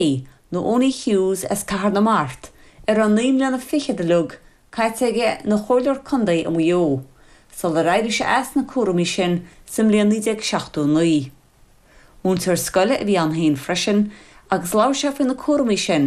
nó Oni Hughes as cahar na Mart, an 9 na fiche de lug, caiite na choilir condaí am jo. Sal a raidir se as na cuaramí sin sim líon 1969. Múntar scoile a bhí an haon freisin, agus lá se fin na cuaramí sin